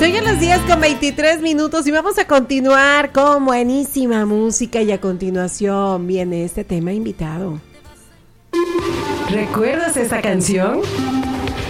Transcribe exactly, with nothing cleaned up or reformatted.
Soy a las diez con veintitrés minutos y vamos a continuar con buenísima música y a continuación viene este tema invitado. ¿Recuerdas esta canción?